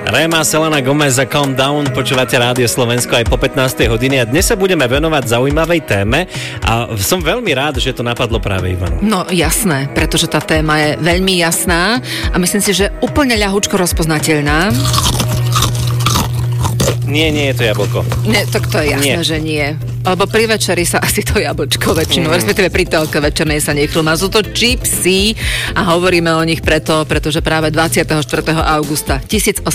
Réma, Selena Gomez a Calm Down, počúvate Rádio Slovensko aj po 15. hodine a dnes sa budeme venovať zaujímavej téme a som veľmi rád, že to napadlo práve Ivanu. No jasné, pretože tá téma je veľmi jasná a myslím si, že úplne ľahučko rozpoznateľná. Nie je to jablko. Nie, tak to je jasné, že nie. Lebo pri večeri sa asi to jablčko väčšinou, respektíve pri telke večernej sa nechlumá. Sú to čipsy a hovoríme o nich pretože práve 24. augusta 1853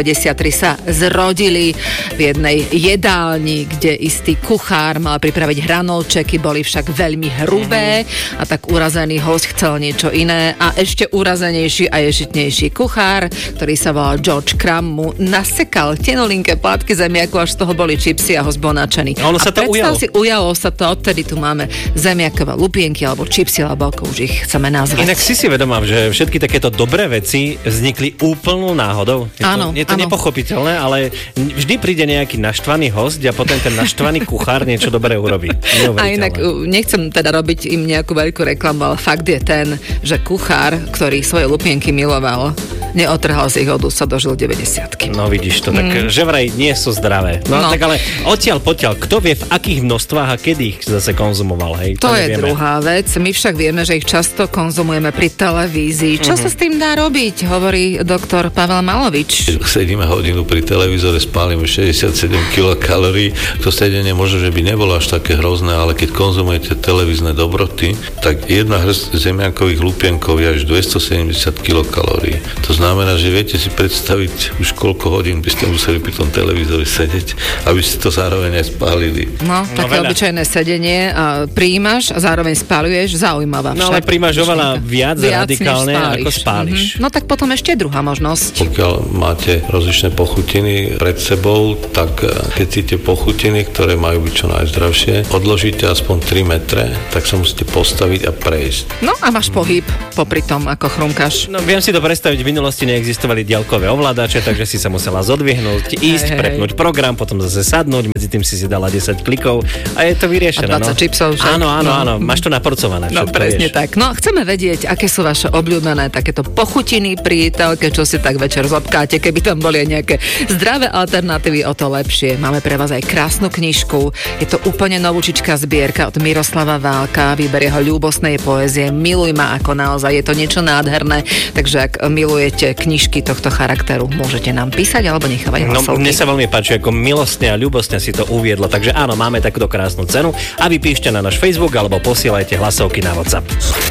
sa zrodili v jednej jedálni, kde istý kuchár mal pripraviť hranolčeky, boli však veľmi hrubé a tak urazený hosť chcel niečo iné a ešte urazenejší a ješitnejší kuchár, ktorý sa volal George Crumb, mu nasekal tenolinké plátky zemiaku, až z toho boli čipsy a hosť bol nadšený. Ono sa to ujalo sa to, odtedy tu máme zemiakové lupienky alebo čipsy, alebo ako už ich chceme nazvať. Inak si vedomá, že všetky takéto dobré veci vznikli úplnou náhodou. Je to nepochopiteľné, ale vždy príde nejaký naštvaný hosť a potom ten naštvaný kuchár niečo dobré urobí. A inak nechcem teda robiť im nejakú veľkú reklamu, ale fakt je ten, že kuchár, ktorý svoje lupienky miloval, neotrhal z ich od úst, sa dožil 90-ky. No vidíš to, tak že vraj nie sú zdravé. No tak ale odtiaľ potiaľ, kto vie v akých množstvách a kedy ich zase konzumoval, hej? To je druhá vec. My však vieme, že ich často konzumujeme pri televízii. Čo sa s tým dá robiť, hovorí doktor Pavel Malovič. Sedíme hodinu pri televízore, spálime 67 kilokalórií. To sedenie možno, že by nebolo až také hrozné, ale keď konzumujete televízne dobroty, tak jedna hrst zemiakových lupienkov je až 270 kilokalórií. To znamená, že viete si predstaviť už koľko hodín by ste museli pri tom televízore sedieť, aby ste to zároveň aj spálili. No, také obyčajné sedenie a prijímaš a zároveň spáľuješ, zaujímavá však. No ale prijímaš oveľa viac radikálne, ako spáliš. No tak potom ešte druhá možnosť. Pokiaľ máte rozličné pochutiny pred sebou, tak keď cítite pochutiny, ktoré majú byť čo najzdravšie, odložíte aspoň 3 metre, tak sa musíte postaviť a prejsť. No a máš pohyb popri tom, ako chrumkaš. No viem si to predstaviť, v minulosti neexistovali diaľkové ovládače, takže si sa musela zodvihnúť, ísť, prepnúť program, potom zase sadnúť, medzi tým si dala 10 klikov a je to vyriešené. A 20 čipsov však. Áno, máš to naporcované. No presne vieš. Tak. No chceme vedieť, aké sú vaše obľúbené takéto pochutiny pri telke, čo si tak večer zobkáte, keby tam boli nejaké zdravé alternatívy, o to lepšie. Máme pre vás aj krásnu knižku. Je to úplne novúčičká zbierka od Miroslava Válka, výber jeho ľúbostnej poézie Miluj ma, ako naozaj je to niečo nádherné. Takže ak milujete knižky tohto charakteru, môžete nám písať alebo nechávať hlasovky. No, mne sa veľmi páči, ako milostne a ľúbostne si to uviedlo. Takže áno, máme takúto krásnu cenu a vy píšte na náš Facebook alebo posielajte hlasovky na WhatsApp.